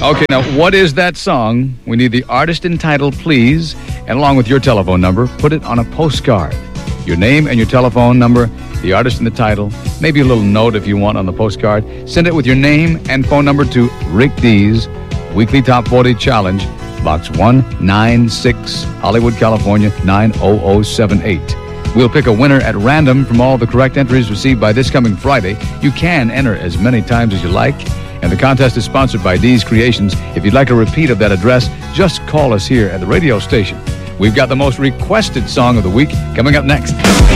Okay, now, what is that song? We need the artist and title, please, and along with your telephone number, put it on a postcard. Your name and your telephone number, the artist and the title, maybe a little note if you want on the postcard. Send it with your name and phone number to Rick D's Weekly Top 40 Challenge, Box 196, Hollywood, California, 90078. We'll pick a winner at random from all the correct entries received by this coming Friday. You can enter as many times as you like. And the contest is sponsored by D's Creations. If you'd like a repeat of that address, just call us here at the radio station. We've got the most requested song of the week coming up next.